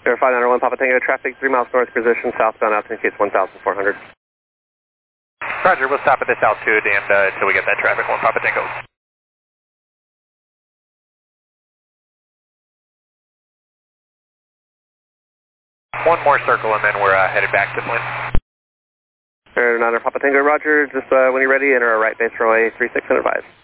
591 Papa Tango, traffic 3 miles north, position southbound altitude case 1,400. Roger, we'll stop at this altitude and until we get that traffic 1 Papa Tango. One more circle and then we're headed back to Flint. Air 9 Papa Tango, roger. Just when you're ready, enter a right base runway 36 and advise.